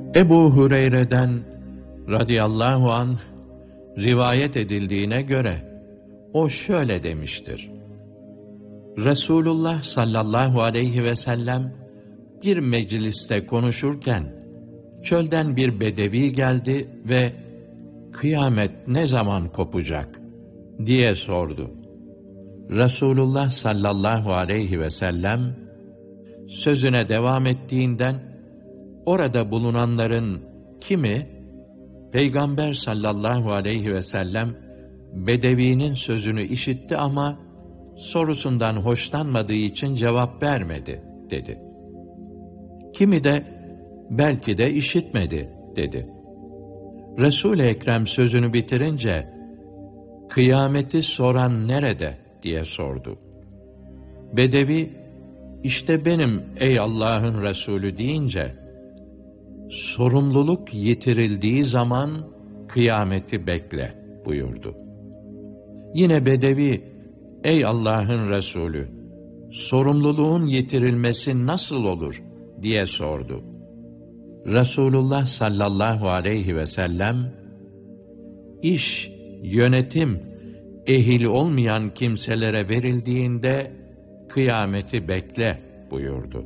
Ebu Hureyre'den radıyallahu anh rivayet edildiğine göre o şöyle demiştir: Resulullah sallallahu aleyhi ve sellem bir mecliste konuşurken çölden bir bedevi geldi ve kıyamet ne zaman kopacak diye sordu. Resulullah sallallahu aleyhi ve sellem sözüne devam ettiğinden orada bulunanların kimi Peygamber sallallahu aleyhi ve sellem bedevinin sözünü işitti ama sorusundan hoşlanmadığı için cevap vermedi dedi. Kimi de belki de işitmedi dedi. Resul-i Ekrem sözünü bitirince kıyameti soran nerede diye sordu. Bedevi işte benim ey Allah'ın Resulü deyince sorumluluk yitirildiği zaman kıyameti bekle buyurdu. Yine Bedevi ey Allah'ın Resulü sorumluluğun yitirilmesi nasıl olur diye sordu. Resulullah sallallahu aleyhi ve sellem iş, yönetim ehil olmayan kimselere verildiğinde kıyameti bekle buyurdu.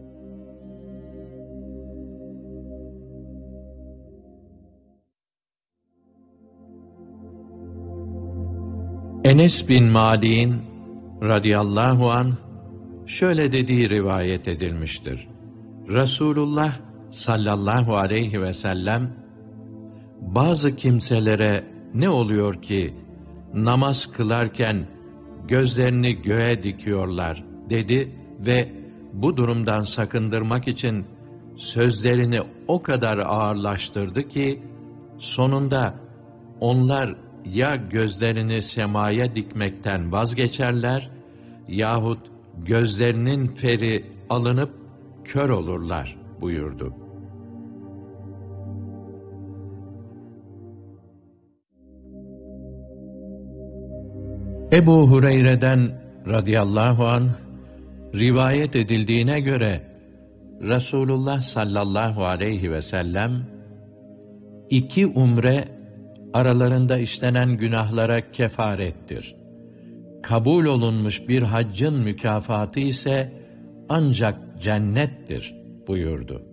Enes bin Malik'in radıyallahu anh şöyle dediği rivayet edilmiştir. Resulullah sallallahu aleyhi ve sellem bazı kimselere ne oluyor ki namaz kılarken gözlerini göğe dikiyorlar dedi ve bu durumdan sakındırmak için sözlerini o kadar ağırlaştırdı ki sonunda onlar ya gözlerini semaya dikmekten vazgeçerler yahut gözlerinin feri alınıp kör olurlar buyurdu. Ebu Hureyre'den radıyallahu anh rivayet edildiğine göre Resulullah sallallahu aleyhi ve sellem 2 umre aralarında işlenen günahlara kefarettir. Kabul olunmuş bir haccın mükafatı ise ancak cennettir buyurdu.